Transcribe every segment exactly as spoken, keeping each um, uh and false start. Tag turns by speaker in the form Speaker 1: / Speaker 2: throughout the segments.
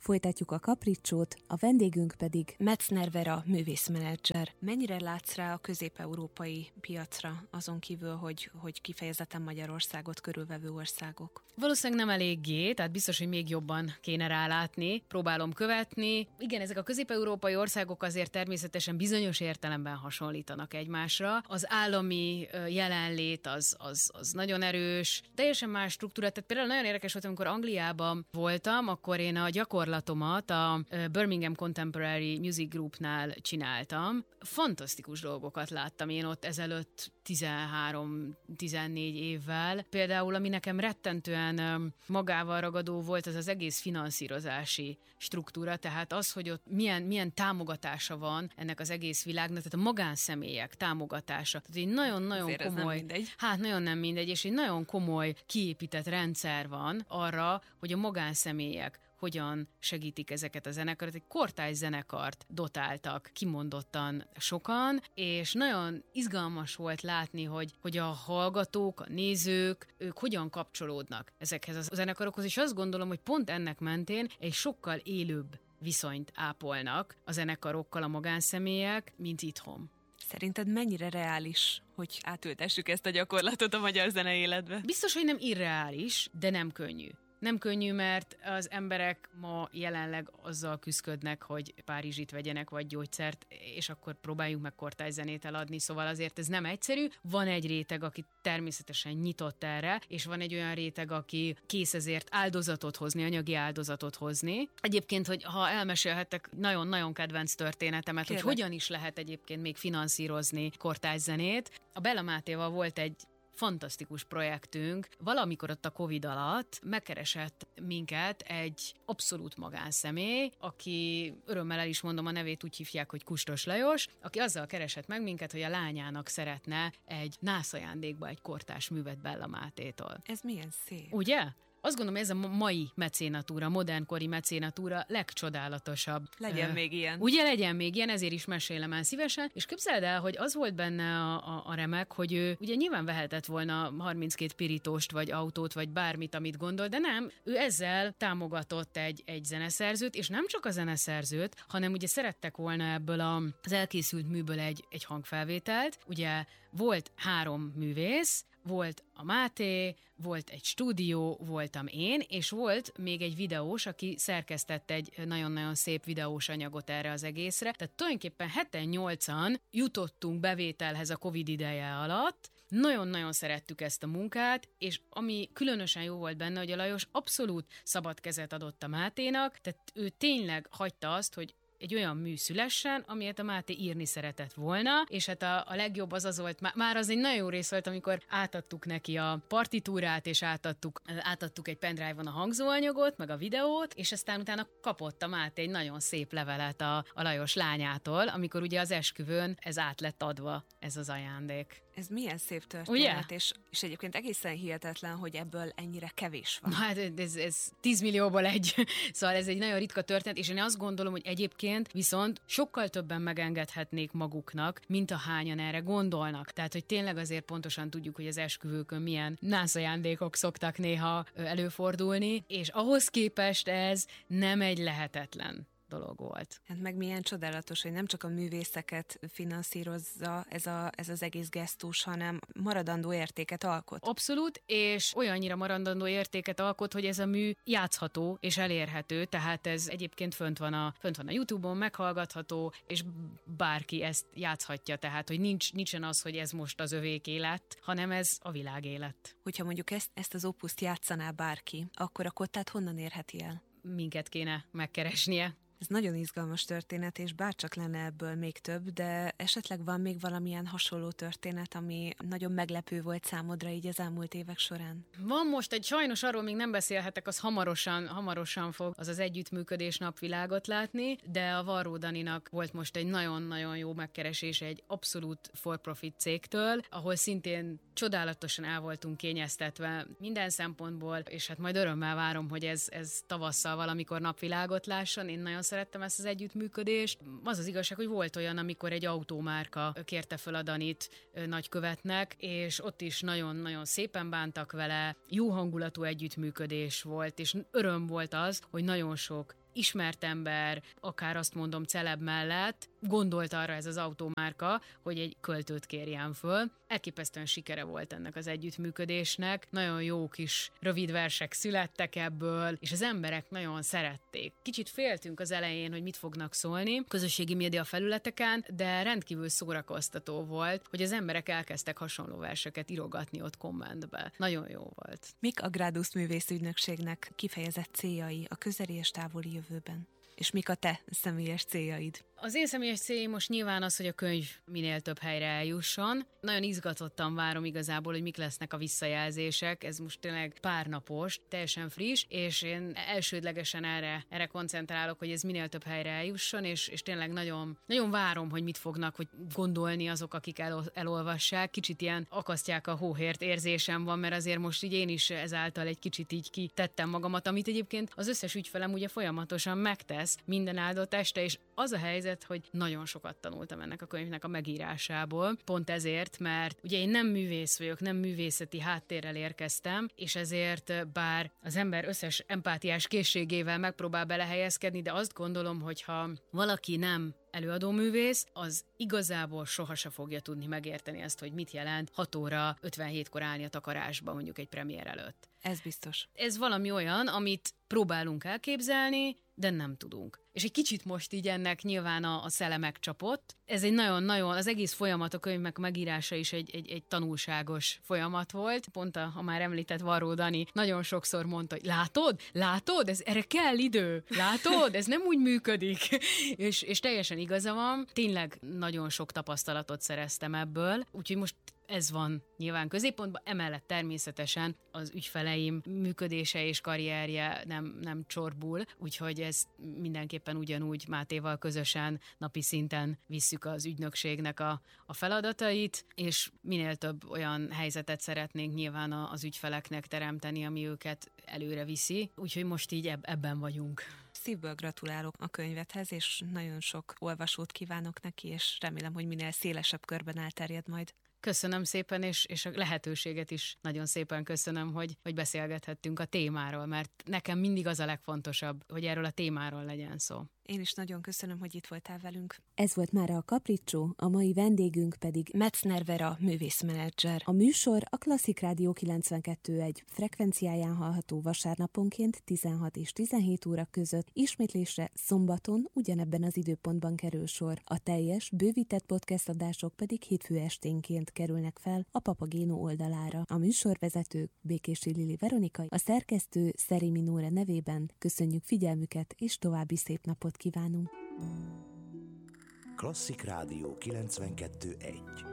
Speaker 1: Folytatjuk a kapricsót, a vendégünk pedig
Speaker 2: Metzner Vera, művészmenedzser. Mennyire látsz rá a közép-európai piacra, azon kívül, hogy, hogy kifejezetten Magyarországot körülvevő országok?
Speaker 3: Valószínűleg nem eléggé, tehát biztos, hogy még jobban kéne rálátni. Próbálom követni. Igen, ezek a közép-európai országok azért természetesen bizonyos értelemben hasonlítanak egymásra. Az állami jelenlét az, az, az nagyon erős, teljesen más struktúra. Tehát például nagyon érdekes volt, amikor Angliában voltam, akkor én a gyakorlatomat a Birmingham Contemporary Music Groupnál csináltam. Fantasztikus dolgokat láttam én ott ezelőtt tizenhárom-tizennégy évvel. Például, ami nekem rettentően magával ragadó volt, az az egész finanszírozási struktúra, tehát az, hogy ott milyen, milyen támogatása van ennek az egész világnak, tehát a magánszemélyek támogatása. Tehát egy nagyon-nagyon
Speaker 2: Azért
Speaker 3: komoly,
Speaker 2: nem mindegy.
Speaker 3: hát nagyon nem mindegy, és egy nagyon komoly kiépített rendszer van arra, hogy a magánszemélyek hogyan segítik ezeket a zenekarokat. Egy kortárs zenekart dotáltak kimondottan sokan, és nagyon izgalmas volt látni, hogy, hogy a hallgatók, a nézők, ők hogyan kapcsolódnak ezekhez a zenekarokhoz, és azt gondolom, hogy pont ennek mentén egy sokkal élőbb viszonyt ápolnak a zenekarokkal a magánszemélyek, mint itthon.
Speaker 2: Szerinted mennyire reális, hogy átültessük ezt a gyakorlatot a magyar zene életbe?
Speaker 3: Biztos, hogy nem irreális, de nem könnyű. Nem könnyű, mert az emberek ma jelenleg azzal küszködnek, hogy Párizsit vegyenek, vagy gyógyszert, és akkor próbáljuk meg kortárs zenét eladni, szóval azért ez nem egyszerű. Van egy réteg, aki természetesen nyitott erre, és van egy olyan réteg, aki kész ezért áldozatot hozni, anyagi áldozatot hozni. Egyébként, hogy ha elmesélhetek nagyon-nagyon kedvenc történetemet, Kérlek. hogy hogyan is lehet egyébként még finanszírozni kortárs zenét. A Bella Mátéval volt egy fantasztikus projektünk. Valamikor ott a Covid alatt megkeresett minket egy abszolút magánszemély, aki, örömmel el is mondom a nevét, úgy hívják, hogy Kustos Lajos, aki azzal keresett meg minket, hogy a lányának szeretne egy nászajándékba egy kortárs művet Bella Mátétól.
Speaker 2: Ez milyen szép.
Speaker 3: Ugye? Azt gondolom, ez a mai mecénatúra, modernkori mecénatúra legcsodálatosabb.
Speaker 2: Legyen
Speaker 3: uh,
Speaker 2: még ilyen.
Speaker 3: Ugye legyen még ilyen, ezért is mesélem el szívesen, és képzeld el, hogy az volt benne a, a, a remek, hogy ő ugye nyilván vehetett volna harminckét pirítóst, vagy autót, vagy bármit, amit gondol, de nem, ő ezzel támogatott egy, egy zeneszerzőt, és nem csak a zeneszerzőt, hanem ugye szerettek volna ebből a, az elkészült műből egy, egy hangfelvételt. Ugye volt három művész, volt a Máté, volt egy stúdió, voltam én, és volt még egy videós, aki szerkesztett egy nagyon-nagyon szép videós anyagot erre az egészre. Tehát tulajdonképpen heten-nyolcan jutottunk bevételhez a Covid ideje alatt, nagyon-nagyon szerettük ezt a munkát, és ami különösen jó volt benne, hogy a Lajos abszolút szabad kezet adott a Máténak, tehát ő tényleg hagyta azt, hogy egy olyan mű szülessen, amilyet a Máté írni szeretett volna, és hát a, a legjobb az az volt, má, már az egy nagyon jó rész volt, amikor átadtuk neki a partitúrát, és átadtuk, átadtuk egy pendrive-on a hangzóanyagot, meg a videót, és aztán utána kapott a Máté egy nagyon szép levelet a, a Lajos lányától, amikor ugye az esküvőn ez át lett adva, ez az ajándék.
Speaker 2: Ez milyen szép történet,
Speaker 3: Ugye?
Speaker 2: és, és egyébként egészen hihetetlen, hogy ebből ennyire kevés van.
Speaker 3: Hát ez, ez tíz millióból egy, szóval ez egy nagyon ritka történet, és én azt gondolom, hogy egyébként viszont sokkal többen megengedhetnék maguknak, mint a hányan erre gondolnak. Tehát, hogy tényleg azért pontosan tudjuk, hogy az esküvőkön milyen nászajándékok szoktak néha előfordulni, és ahhoz képest ez nem egy lehetetlen dolog volt.
Speaker 2: Hát meg milyen csodálatos, hogy nem csak a művészeket finanszírozza ez, a, ez az egész gesztus, hanem maradandó értéket alkot.
Speaker 3: Abszolút, és olyannyira maradandó értéket alkot, hogy ez a mű játszható és elérhető, tehát ez egyébként fönt van a, fönt van a YouTube-on, meghallgatható, és bárki ezt játszhatja, tehát hogy nincs, nincsen az, hogy ez most az övék élet, hanem ez a világ élet.
Speaker 2: Hogyha mondjuk ezt, ezt az opuszt játszaná bárki, akkor a kottát honnan érheti el?
Speaker 3: Minket kéne megkeresnie.
Speaker 2: Ez nagyon izgalmas történet, és bárcsak lenne ebből még több, de esetleg van még valamilyen hasonló történet, ami nagyon meglepő volt számodra így az elmúlt évek során?
Speaker 3: Van most egy, sajnos arról még nem beszélhetek, az hamarosan, hamarosan fog az az együttműködés napvilágot látni, de a Varró Daninak volt most egy nagyon-nagyon jó megkeresése egy abszolút for-profit cégtől, ahol szintén csodálatosan el voltunk kényeztetve minden szempontból, és hát majd örömmel várom, hogy ez, ez tavasszal valamikor napvilágot lásson. Én nagyon szerettem ezt az együttműködést. Az az igazság, hogy volt olyan, amikor egy autómárka kérte föl a Danit nagykövetnek, és ott is nagyon-nagyon szépen bántak vele, jó hangulatú együttműködés volt, és öröm volt az, hogy nagyon sok ismert ember, akár azt mondom celeb mellett gondolt arra ez az automárka, hogy egy költőt kérjen föl. Elképesztően sikere volt ennek az együttműködésnek, nagyon jó kis rövid versek születtek ebből, és az emberek nagyon szerették. Kicsit féltünk az elején, hogy mit fognak szólni közösségi média felületeken, de rendkívül szórakoztató volt, hogy az emberek elkezdtek hasonló verseket írogatni ott kommentbe. Nagyon jó volt.
Speaker 2: Mik a Gradus művészügynökségnek kifejezett céljai a közeli és távoli jövőben? És mik a te személyes céljaid?
Speaker 3: Az én személyes célom most nyilván az, hogy a könyv minél több helyre eljusson. Nagyon izgatottan várom igazából, hogy mik lesznek a visszajelzések. Ez most tényleg párnapos, teljesen friss, és én elsődlegesen erre, erre koncentrálok, hogy ez minél több helyre eljusson, és, és tényleg nagyon, nagyon várom, hogy mit fognak hogy gondolni azok, akik el, elolvassák. Kicsit ilyen akasztják a hóhért érzésem van, mert azért most így én is ezáltal egy kicsit így kitettem magamat, amit egyébként az összes ügyfelem ugye folyamatosan megtesz minden áldott este, és az a helyzet, hogy nagyon sokat tanultam ennek a könyvnek a megírásából. Pont ezért, mert ugye én nem művész vagyok, nem művészeti háttérrel érkeztem, és ezért bár az ember összes empátiás készségével megpróbál belehelyezkedni, de azt gondolom, hogy ha valaki nem előadóművész, az igazából sohasem fogja tudni megérteni ezt, hogy mit jelent hat óra ötvenhétkor állni a takarásba mondjuk egy premier előtt.
Speaker 2: Ez biztos.
Speaker 3: Ez valami olyan, amit próbálunk elképzelni, de nem tudunk. És egy kicsit most így ennek nyilván a, a szele megcsapott. Ez egy nagyon-nagyon, az egész folyamat, a könyvnek megírása is egy, egy, egy tanulságos folyamat volt. Pont a, a már említett Varró Dani nagyon sokszor mondta, hogy látod? Látod? Ez, erre kell idő. Látod? Ez nem úgy működik. és, és teljesen igaza van. Tényleg nagyon sok tapasztalatot szereztem ebből. Úgyhogy most ez van nyilván középpontban, emellett természetesen az ügyfeleim működése és karrierje nem, nem csorbul, úgyhogy ezt mindenképpen ugyanúgy Mátéval közösen napi szinten visszük az ügynökségnek a, a feladatait, és minél több olyan helyzetet szeretnénk nyilván az ügyfeleknek teremteni, ami őket előre viszi, úgyhogy most így eb- ebben vagyunk.
Speaker 2: Szívből gratulálok a könyvedhez, és nagyon sok olvasót kívánok neki, és remélem, hogy minél szélesebb körben elterjed majd.
Speaker 3: Köszönöm szépen, és, és a lehetőséget is nagyon szépen köszönöm, hogy, hogy beszélgethettünk a témáról, mert nekem mindig az a legfontosabb, hogy erről a témáról legyen szó.
Speaker 2: Én is nagyon köszönöm, hogy itt voltál velünk.
Speaker 1: Ez volt már a Capriccio, a mai vendégünk pedig
Speaker 2: Metzner Vera, művészmenedzser.
Speaker 1: A műsor a Klasszik Rádió kilencvenkettő egész egy frekvenciáján hallható vasárnaponként tizenhat és tizenhét óra között, ismétlésre szombaton ugyanebben az időpontban kerül sor. A teljes, bővített podcast adások pedig hétfő esténként kerülnek fel a Papagéno oldalára. A műsorvezető Békési Lili Veronika, a szerkesztő Szeri Minóre nevében köszönjük figyelmüket, és további szép napot kívánunk.
Speaker 4: Klasszik Rádió kilencvenkettő egy.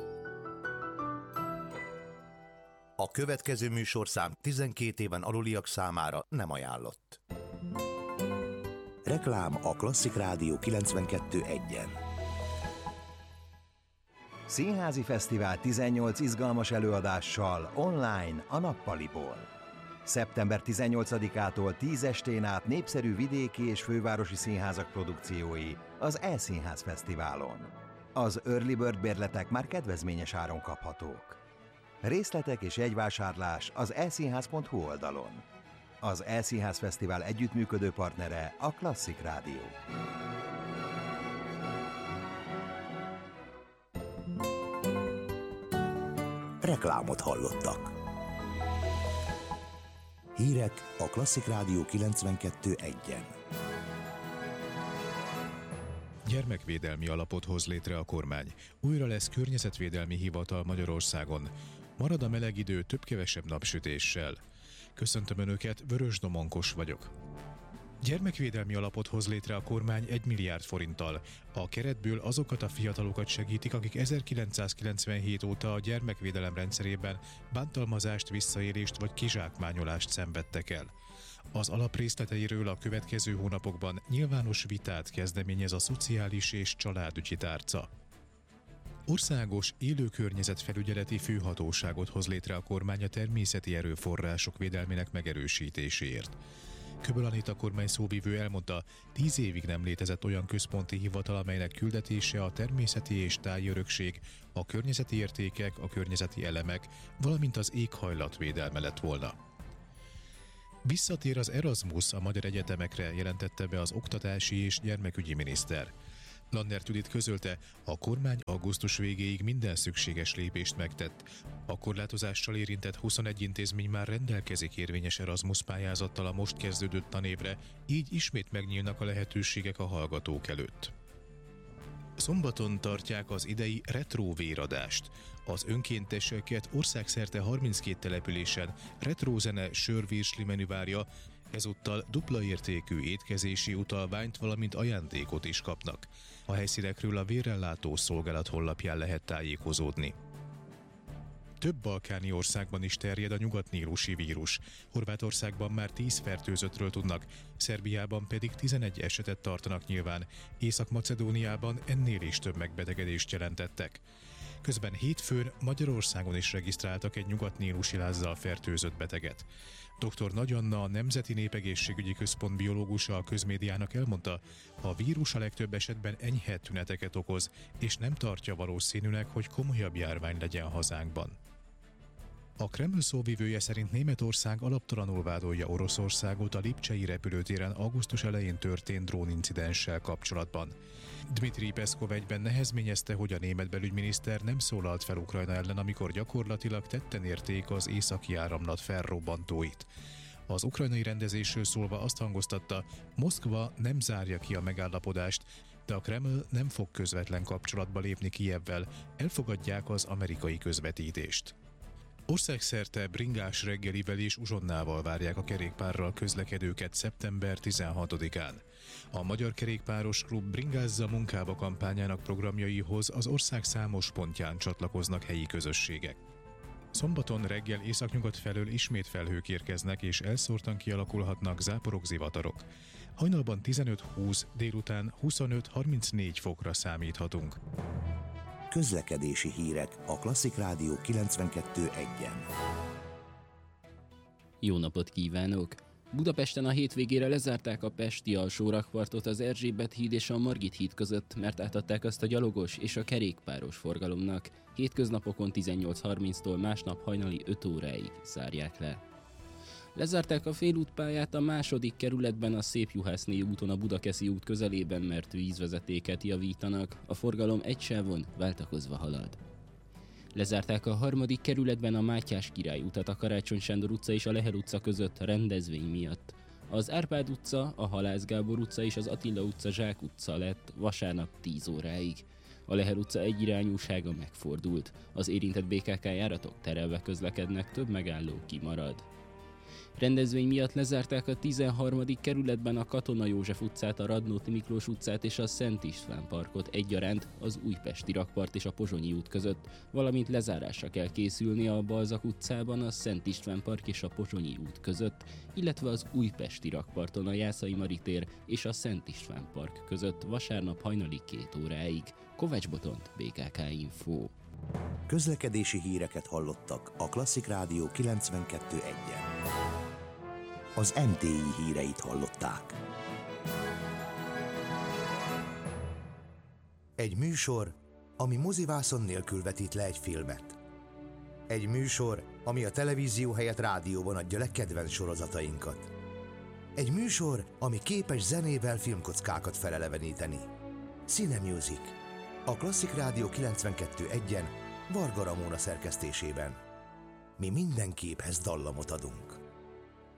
Speaker 4: A következő műsorszám tizenkét éven aluliak számára nem ajánlott. Reklám a Klasszik Rádió kilencvenkettő egyen.
Speaker 5: Színházi Fesztivál tizennyolc izgalmas előadással online a Nappaliból. szeptember tizennyolcadikától tíz estén át népszerű vidéki és fővárosi színházak produkciói az E-Színház Fesztiválon. Az Early Bird bérletek már kedvezményes áron kaphatók. Részletek és jegyvásárlás az e színház pont hu oldalon. Az E-Színház Fesztivál együttműködő partnere a Klasszik Rádió.
Speaker 4: Reklámot hallottak. Hírek a Klasszik Rádió kilencvenkettő egyen.
Speaker 6: Gyermekvédelmi alapot hoz létre a kormány. Újra lesz környezetvédelmi hivatal Magyarországon. Marad a meleg idő több-kevesebb napsütéssel. Köszöntöm Önöket, Vörös Domonkos vagyok. Gyermekvédelmi alapot hoz létre a kormány egy milliárd forinttal. A keretből azokat a fiatalokat segítik, akik ezerkilencszázkilencvenhét óta a gyermekvédelem rendszerében bántalmazást, visszaélést vagy kizsákmányolást szenvedtek el. Az alap részleteiről a következő hónapokban nyilvános vitát kezdeményez a Szociális és Családügyi Tárca. Országos élőkörnyezetfelügyeleti főhatóságot hoz létre a kormány a természeti erőforrások védelmének megerősítéséért. Köböl Anita kormány szóvivő elmondta, tíz évig nem létezett olyan központi hivatal, amelynek küldetése a természeti és tájörökség, a környezeti értékek, a környezeti elemek, valamint az éghajlat védelme lett volna. Visszatér az Erasmus a magyar egyetemekre, jelentette be az oktatási és gyermekügyi miniszter. Lannert Judit közölte, a kormány augusztus végéig minden szükséges lépést megtett. A korlátozással érintett huszonegy intézmény már rendelkezik érvényes Erasmus pályázattal a most kezdődött tanévre, így ismét megnyílnak a lehetőségek a hallgatók előtt. Szombaton tartják az idei retro véradást. Az önkénteseket országszerte harminckét településen retrózene sörvirsli menü várja, ezúttal dupla értékű étkezési utalványt, valamint ajándékot is kapnak. A helyszínekről a vérellátó szolgálat honlapján lehet tájékozódni. Több balkáni országban is terjed a nyugatnílusi vírus. Horvátországban már tíz fertőzöttről tudnak, Szerbiában pedig tizenegy esetet tartanak nyilván, Észak-Macedóniában ennél is több megbetegedést jelentettek. Közben hétfőn Magyarországon is regisztráltak egy nyugatnílusi lázzal fertőzött beteget. doktor Nagy Anna, a Nemzeti Népegészségügyi Központ biológusa a közmédiának elmondta, a vírus a legtöbb esetben enyhe tüneteket okoz, és nem tartja valószínűleg, hogy komolyabb járvány legyen hazánkban. A Kreml szóvivője szerint Németország alaptalanul vádolja Oroszországot a lipcsei repülőtéren augusztus elején történt drónincidenssel kapcsolatban. Dmitri Peszkov egyben nehezményezte, hogy a német belügyminiszter nem szólalt fel Ukrajna ellen, amikor gyakorlatilag tetten érték az északi áramlat felrobbantóit. Az ukrajnai rendezésről szólva azt hangoztatta, Moszkva nem zárja ki a megállapodást, de a Kreml nem fog közvetlen kapcsolatba lépni Kijevvel, elfogadják az amerikai közvetítést. Országszerte bringás reggelivel és uzsonnával várják a kerékpárral közlekedőket szeptember tizenhatodikán. A Magyar Kerékpáros Klub Bringázza munkába kampányának programjaihoz az ország számos pontján csatlakoznak helyi közösségek. Szombaton reggel északnyugat felől ismét felhők érkeznek és elszórtan kialakulhatnak záporok, zivatarok. Hajnalban tizenöt-húsz, délután huszonöt-harmincnégy fokra számíthatunk.
Speaker 7: Közlekedési hírek a Klasszik Rádió kilencvenkettő egyen.
Speaker 8: Jó napot kívánok! Budapesten a hétvégére lezárták a pesti alsórakpartot az Erzsébet híd és a Margit híd között, mert átadták azt a gyalogos és a kerékpáros forgalomnak. Hétköznapokon tizennyolc harminctól másnap hajnali öt óráig zárják le. Lezárták a félútpályát a második kerületben a Szépjuhászné úton a Budakeszi út közelében, mert vízvezetéket javítanak, a forgalom egy sávon váltakozva halad. Lezárták a harmadik kerületben a Mátyás király utat a Karácsony Sándor utca és a Lehel utca között rendezvény miatt. Az Árpád utca, a Halász Gábor utca és az Attila utca Zsák utca lett vasárnap tíz óráig. A Lehel utca egyirányúsága megfordult. Az érintett bé ká ká járatok terelve közlekednek, több megálló kimarad. Rendezvény miatt lezárták a tizenharmadik kerületben a Katona József utcát, a Radnóti Miklós utcát és a Szent István parkot egyaránt az Újpesti rakpart és a Pozsonyi út között, valamint lezárásra kell készülni a Balzak utcában, a Szent István park és a Pozsonyi út között, illetve az Újpesti rakparton a Jászai Mari tér és a Szent István park között vasárnap hajnali két óráig. Kovács Botont, bé ká ká Info.
Speaker 7: Közlekedési híreket hallottak a Klasszik Rádió kilencvenkettő egyen. Az em té i híreit hallották.
Speaker 4: Egy műsor, ami mozivászon nélkül vetít le egy filmet. Egy műsor, ami a televízió helyett rádióban adja le kedvenc sorozatainkat. Egy műsor, ami képes zenével filmkockákat feleleveníteni. Cine Music. A Klasszik Rádió kilencvenkettő egyen Varga Ramóna szerkesztésében. Mi minden képhez dallamot adunk.